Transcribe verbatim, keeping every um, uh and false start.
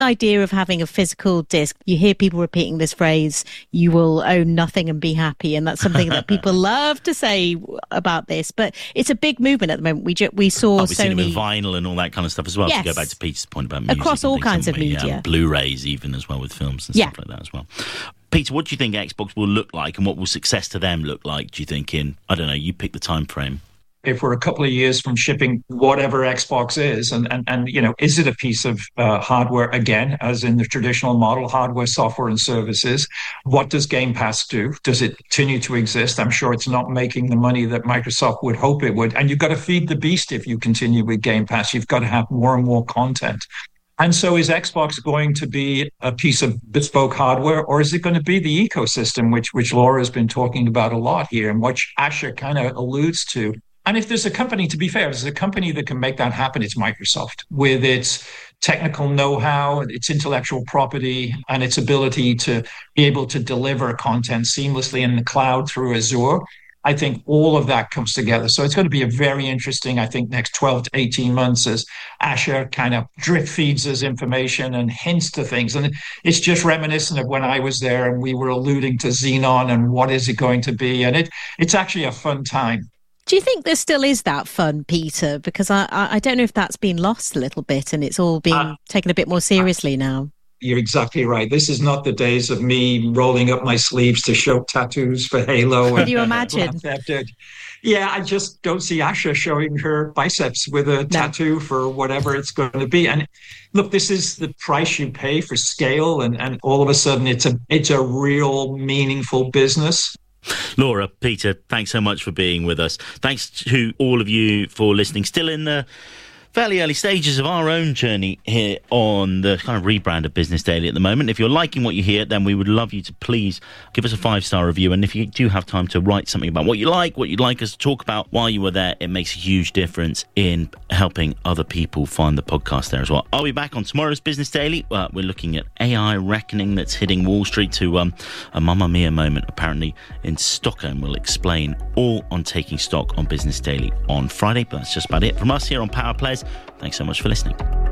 idea of having a physical disc. You hear people repeating this phrase, you will own nothing and be happy. And that's something that people love to say about this. But it's a big movement at the moment. We ju- we saw oh, we've Sony... seen it with vinyl and all that kind of stuff as well. Yes. To go back to Peter's point about music. Across all kinds of media. Yeah, Blu-rays even as well with films and yeah. stuff like that as well. Peter, what do you think Xbox will look like and what will success to them look like, do you think, in, I don't know, you pick the time frame. If we're a couple of years from shipping whatever Xbox is, and, and, and you know, is it a piece of uh, hardware again, as in the traditional model, hardware, software, and services? What does Game Pass do? Does it continue to exist? I'm sure it's not making the money that Microsoft would hope it would. And you've got to feed the beast if you continue with Game Pass. You've got to have more and more content. And so is Xbox going to be a piece of bespoke hardware, or is it going to be the ecosystem, which, which Laura has been talking about a lot here, and which Asher kind of alludes to? And if there's a company, to be fair, if there's a company that can make that happen, it's Microsoft, with its technical know-how, its intellectual property, and its ability to be able to deliver content seamlessly in the cloud through Azure. I think all of that comes together. So it's going to be a very interesting, I think, next twelve to eighteen months as Asher kind of drip feeds us information and hints to things. And it's just reminiscent of when I was there and we were alluding to Xenon and what is it going to be. And it it's actually a fun time. Do you think there still is that fun, Peter? Because I, I don't know if that's been lost a little bit and it's all being uh, taken a bit more seriously uh, now. You're exactly right. This is not the days of me rolling up my sleeves to show tattoos for Halo. Can you imagine? Yeah, I just don't see Asha showing her biceps with a no. tattoo for whatever it's going to be. And look, this is the price you pay for scale, and, and all of a sudden it's a it's a real meaningful business. Laura, Peter, thanks so much for being with us. Thanks to all of you for listening. Still in the fairly early stages of our own journey here on the kind of rebrand of Business Daily at the moment. If you're liking what you hear, then we would love you to please give us a five-star review. And if you do have time to write something about what you like, what you'd like us to talk about while you were there, it makes a huge difference in helping other people find the podcast there as well. I'll be back on tomorrow's Business Daily. Uh, we're looking at A I reckoning that's hitting Wall Street to um, a Mamma Mia moment, apparently, in Stockholm. We'll explain all on Taking Stock on Business Daily on Friday. But that's just about it from us here on Power Players. Thanks so much for listening.